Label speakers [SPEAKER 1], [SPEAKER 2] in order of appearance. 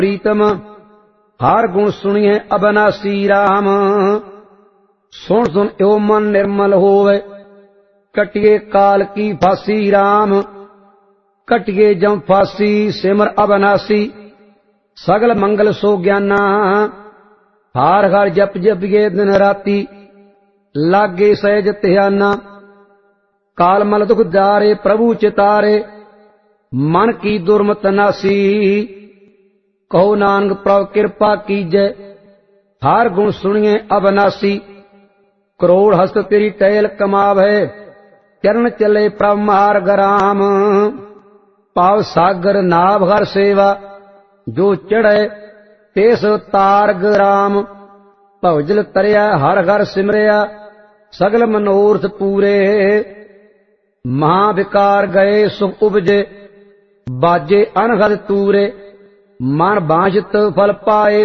[SPEAKER 1] प्रीतम हर गुण सुनिए अबनासी राम। सुन सुन यो मन निर्मल होवे कटिए काल की फांसी राम। कटिए जम फांसी सिमर अबनासी सगल मंगल सो ज्ञाना। हार हर जप जपिए दिन राती लागे सहज ध्याना। काल मल दुख जारे प्रभु चितारे मन की दुर्मत नासी। कहो नानक प्रभु कृपा कीजै हर गुण सुनिए अबनासी। करोड़ हस्त तेरी टहल कमावे चरण चले प्रभ मार्ग राम। पाव सागर नाभ हर सेवा जो चढ़े तेस तारग राम। भवजल तरिया हर हर सिमरिया सगल मनोरथ पूरे। महाविकार गए सुख उपजे बाजे अनहद तूरे। मन बांझत फल पाए